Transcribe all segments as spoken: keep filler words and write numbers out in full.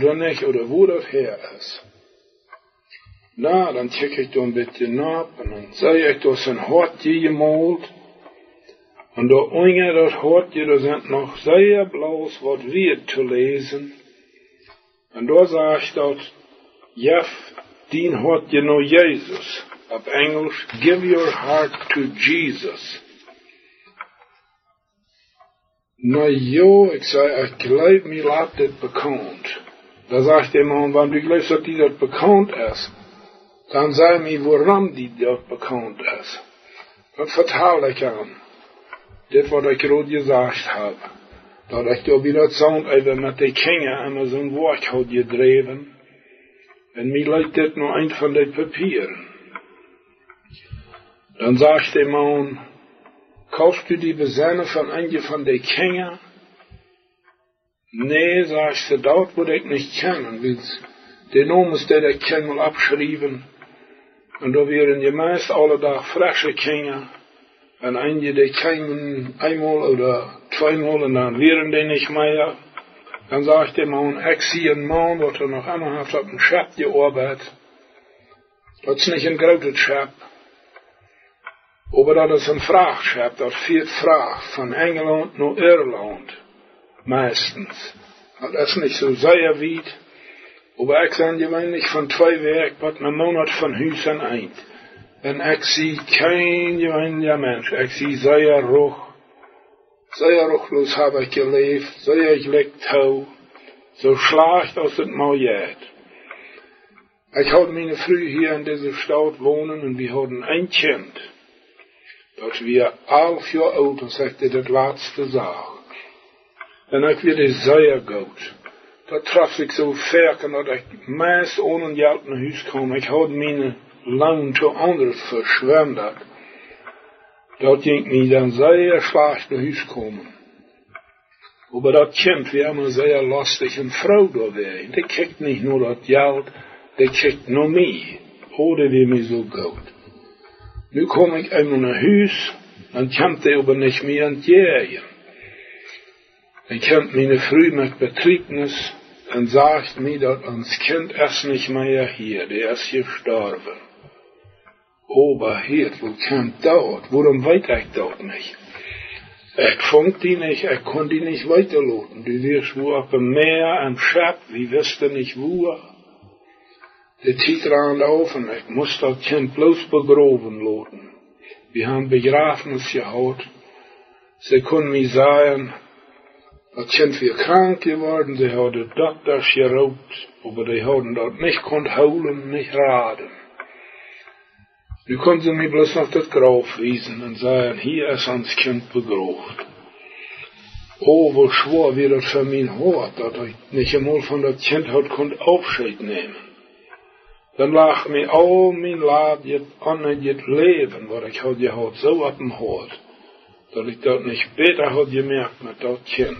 oder nicht, oder wo das her ist. Na, dann check ich da ein bisschen nach, und dann sehe ich, da ist ein Hortje gemalt, und da unten das Hortje, da sind noch sehr bloß was wird zu lesen, und da sag ich dort, ja, dien Hortje noch Jesus, auf Englisch, give your heart to Jesus. Na jo, ich sag, ich glaub, mir laat dit bekannt. Da sagt der Mann, wenn du glaubst, dass die das bekannt ist, dann sag mir, warum die das bekannt ist. Das vertraue ich an. Das, was ich gerade gesagt habe. Da ich da wieder Sound über mit den Kindern immer so ein Wort hat gedreven. Und mir liegt das nur ein von den Papieren. Dann sagt der Mann, kaufst du die Besinne von einem von den Kindern? Nee, sagst du, dort würde ich nicht kennen. Den Namen ist der, der kann mal abschreiben. Und da wären die meist alle Tag frische Kinder. Und einige, die kämen einmal oder zweimal und dann wären die nicht mehr. Dann sagt der Mann, ich sehe einen Mann, der er noch einmal hat auf dem Schab gearbeitet. Das ist nicht ein großes Schab. Aber das ist ein Frachtschab, das fährt Fracht von England nach Irland. Meistens. Das ist nicht so sehr weit. Aber ich sage gewöhnlich von zwei Werk, was einen Monat von Hus an ein. Und ich sehe kein gewöhnlicher Mensch. Ich sehe sehr ruhig. Sehr ruchlos habe ich gelebt. Sehr gelegt hau. So schlecht als es mal geht. Ich hatte meine Frau hier in dieser Stadt wohnen und wir hatten ein Kind. Das wir elf Jahre alt, als ich das letzte sah. En ik werd zeer goed. Dat traf ik zo ver, dat ik meest ohne geld naar huis kwam. Ik had mijn loon te anderen verschwendet. Dat ging mij dan zeer slecht naar huis komen. Maar dat kind werd immer zeer lastig en vrouw doorweg. Die kijkt niet naar dat geld, die kijkt naar mij. Oh, dat werd mij zo goed. Nu kom ik eenmaal naar huis, dan kan hij aber niet meer aan het jagen. Ich kennt meine Frau mit Betriebnis und sagt mir, dass uns Kind ist nicht mehr hier, der ist gestorben. Aber hier, wo kommt dort? Warum weiß ich dort nicht? Ich fand die nicht, ich konnte die nicht weiterloten. Die wirst wo auf dem Meer, am Schab, wie wisst ihr nicht wo? Die zieht ran auf und ich muss das Kind bloß begraben loten. Wir haben Begrafnis gehabt. Sie können mir sagen, das Kind wird krank geworden, sie haben den Doktor geraubt, aber die haben dort nicht konnt holen, nicht raden. Nu konnten sie mir bloß noch das Grab wiesen und sagen, hier ist uns Kind begrabt. Oh, wo schwor wir das für mein Hort, dass ich nicht einmal von das Kind hat konnt Aufschied nehmen. Dann lag mir all mein Lab jetzt an das Leben, was ich hat gehabt, so ab dem Hort, dass ich das nicht besser hat gemerkt mit das Kind.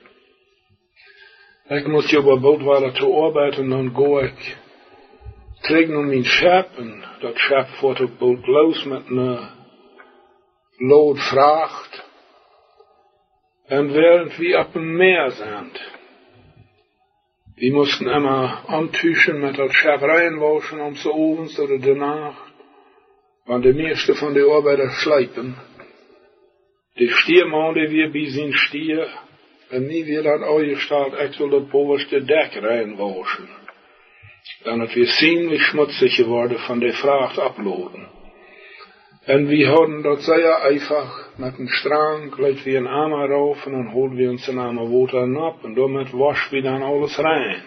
Ich muss ja aber bald weiter zur Arbeit und dann gehe ich, krieg noch mein Schab und das Schab fährt auch bald los mit einer Load Fracht. Und während wir auf dem Meer sind, wir mussten immer antüchen mit das Schab reinwaschen, um so abends oder danach, wenn die meisten von den Arbeiter schleipen. Die Stiermann, die wir bei sind Stier, und nie wird dann ausgestellt, ich soll das oberste Deck reinwaschen. Dann hat wir ziemlich schmutzig geworden von der Fracht abladen. Und wir haben das sehr einfach mit dem Strang, gleich wie ein Eimer rauf, und dann holen wir uns den Eimer Wasser ab, und damit waschen wir dann alles rein.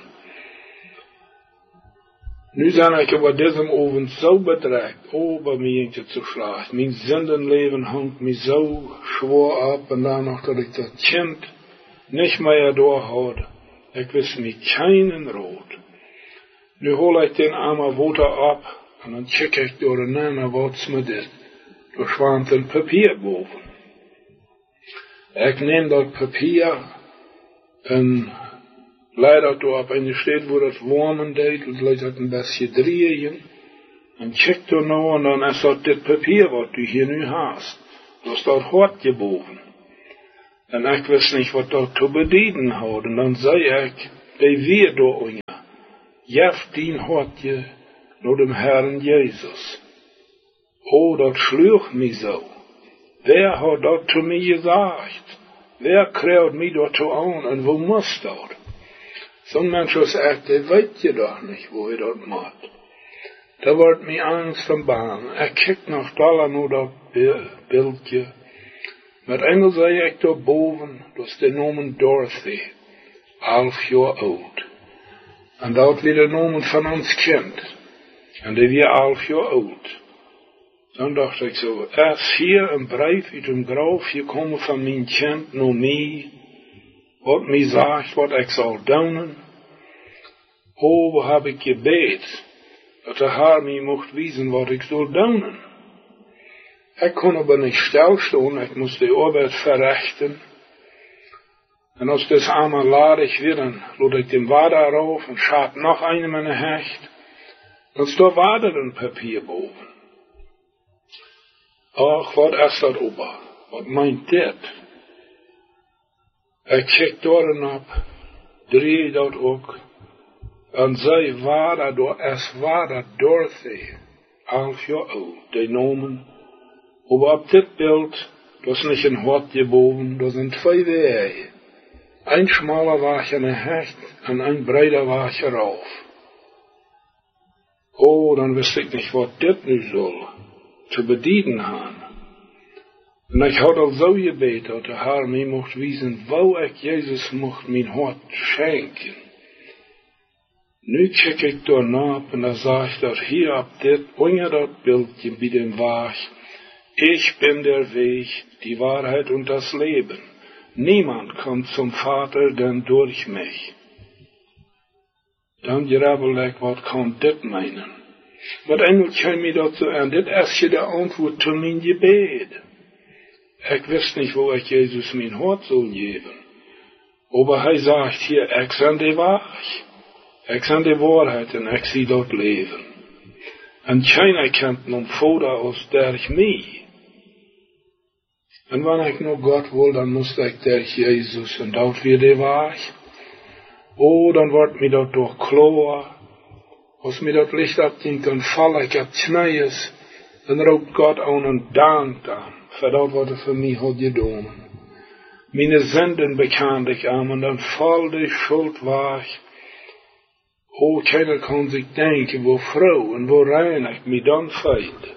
Nu zijn ik op diesem Abend so bedreigt, oh, bei mir ging es zu schlecht. Mein Sündenleben hängt mich so schwer ab, und danach, dass ich das Kind nicht mehr durchhaut. Ich weiß mir keinen Rot. Nu hol ich den Eimer Wasser ab, und dann check ich durcheinander, was mit ist. Da schwammt ein Papierbogen. Ich nehm das Papier, und leider da ab eine steht, wo das Wurmen deed, und Leute hat ein bisschen drehen, und check da noch, und dann ist das das Papier, was du hier nu hast. Das ist dort hart gebogen. Und ich weiß nicht, was dort zu bedienen hat, und dann sag ich, die wir door unja, jef dien hartje naar dem Herrn Jezus. O, dat schlucht mich so. Wer hat dat zu mir gesagt? Wer kräut mich dazu an und wo muss dat? Zo'n mens sagt, der weet je doch nicht, wo er dat macht. Da wordt mir Angst am Bahn. Er kijkt nog dollar naar dat beeldje. Met engel zei ik daarboven, dat is de nomen Dorothy, elf jaar oud. En dat weer de nomen van ons kind. En die weer elf jaar oud. Dan dacht ik zo, er is hier een brief uit een graf gekomen van mijn kind naar mij, wat mij zegt wat ik zal doen. O, wat heb ik gebed, dat de Heer mij mocht wijzen wat ik zal doen. Ik kon aber nicht stilstaan, ik moest de arbeid verrichten. En als das einmal ladig wird, dann lade ich den Wader rauf und schaat noch eine meiner Hecht. Dan staat Wader ein Papier boven. Ach, wat is dat ober? Wat meint dit? Ik kijk daarin op, dreig dat ook. En zei Wader, door es Wader Dorothy, elf jaar oud, die nomen. Aber op dit beeld, dat is niet een hartje boven, dat zijn twee wegen. Ein schmaler Wache an der Hecht und ein breiter Wache rauf. Oh, dann wüsste ich nicht, was das nu soll, zu bedienen haben. Und ich hatte al so gebeten, dass der Herr mir mocht wiesen, wo ich Jesus mocht mein Hort schenken. Nu kijk ik door nach und da sag ich dat hier ab dit, unter dat Bildje bei dem Wach, ich bin der Weg, die Wahrheit und das Leben. Niemand kommt zum Vater denn durch mich. Dan grabbel ik, wat kan dit meinen? Wat engel kan mij dat zo aan? Dit is je de antwoord zu mijn gebed. Ik wist niet wo ik Jezus mijn hart soll geben. Aber hij sagt hier, ik zijn de Wahrheit. Ik zijn de Wahrheit en ik zie dat leven. En keiner kent nun Vater als der mij. En wanneer ik nog God wil, dan moest ik der Jezus en dat weer de Wahrheit. Oh, dan wordt mij dat door klaar. Als mij dat licht abdient, dan val ik op knieën. Dan roept God aan een dank aan, voor dat wat er voor mij had gedaan. Mijn zenden bekend ik aan, en dan val de schuld weg. Oh, keiner kan zich denken, wo vrouw en wo rein ik mij dan feit.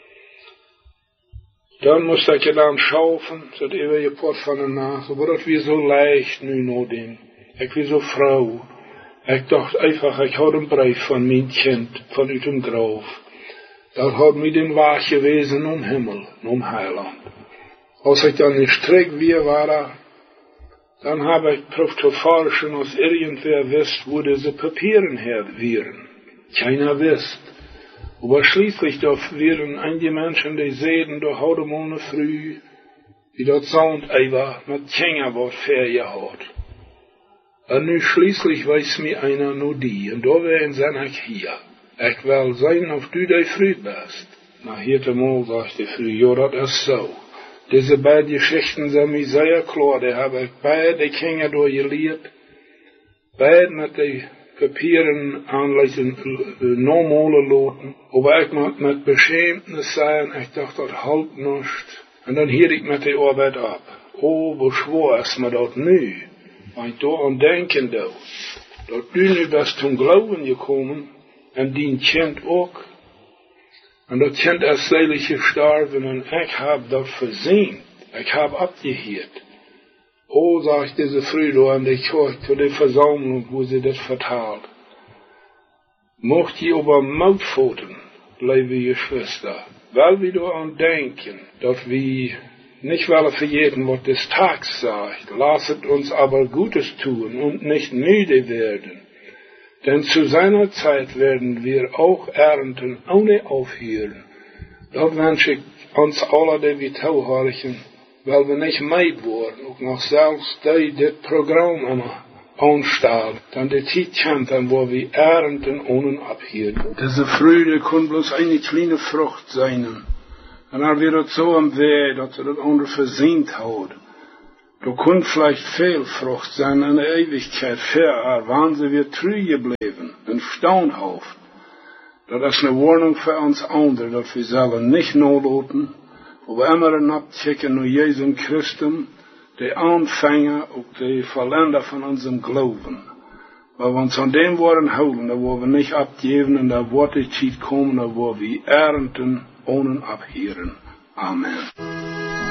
Dan moest ik je dan schaufen, dat even je pot van de naast, aber dat weer zo leicht nu nog den. Ik was zo vrouw. Ik dacht einfach, ik had een brief van mijn kind, vanuit een graf. Dat had mij den Weg gewezen om Himmel, om Heiland. Als ik dan nicht strikt weer war, dan heb ik probiert te forschen, als irgendwer wist, wo diese Papieren her wären. Keiner wist. Aber schließlich da wären einige Menschen, die sehen, da heute Morgen früh, die dort Sound einfach mit Kinder was Ferien hat. Und nu schließlich weiß mir einer nur die, und da wären sein ich hier. Ich will sein, ob du die früh bist. Na, hier mal sagt die früh, ja, das ist so. Diese beiden Geschichten sind mir sehr klar, die habe ich beide Kinder durchgelehrt, beide mit den Papieren anlegen, normale Loten, aber ich mag mit Beschämtnis sein, ich dachte, das halt nicht. Und dann hielt ich mit der Arbeit ab. Oh, wo schwer ist mir das nu? Wenn ich da an denken darf, dass du nu bist zum Glauben gekommen, und dein Kind auch, und das Kind ist selig gestorben, und ich hab das versehen, ich hab abgehört. Oh, sagt diese Früh an der Kirche, zu der Versammlung, wo sie das verteilt. Mocht ihr aber Mautpfoten, liebe Geschwister, weil wir daran denken, dass wir nicht wollen verjäten, was des Tags sagt, lasset uns aber Gutes tun und nicht müde werden. Denn zu seiner Zeit werden wir auch ernten, ohne aufhören. Das wünsche ich uns alle, die wir zuhören, weil wir nicht meid worden, auch noch selbst die das Programm immer anstellen, dann die Zeit kennt, dann wo wir ernten ohne abhören. Diese Freude kann bloß eine kleine Frucht sein. Und dann wird es so am Weg, dass er das andere versehnt hat. Du kunt vielleicht viel Frucht sein in der Ewigkeit, fair, waren sie wir treu geblieben, in Staunhaft. Das ist eine Warnung für uns anderen, dass wir sollen nicht notloten, wo wir immer hinabchecken nur Jesus Christus, der Anfänger und der Verländer von unserem Glauben. Weil wir uns an dem Worten halten, da wo wir nicht abgeben, und da wird die Zeit kommen, da wo wir ernten, ohne abhören. Amen.